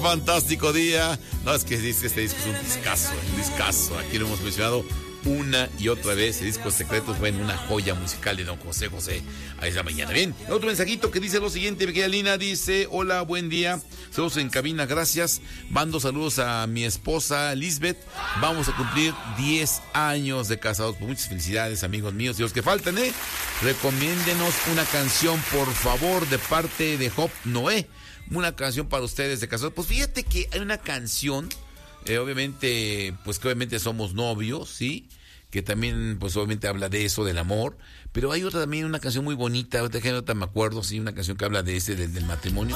Fantástico día. No, es que este disco es un discazo. Aquí lo hemos mencionado una y otra vez. El disco Secretos fue una joya musical de don José José. A esa mañana. Bien, otro mensajito que dice lo siguiente. Mi querida Lina dice: hola, buen día. Saludos en cabina, gracias. Mando saludos a mi esposa Lisbeth. Vamos a cumplir 10 años de casados. Pues muchas felicidades, amigos míos. Y los que faltan, recomiéndenos una canción, por favor, de parte de Job Noé. Una canción para ustedes de casados. Pues fíjate que hay una canción, obviamente, pues que obviamente somos novios, ¿sí? Que también, pues obviamente habla de eso, del amor. Pero hay otra también, una canción muy bonita, ahorita me acuerdo, sí, una canción que habla de del matrimonio.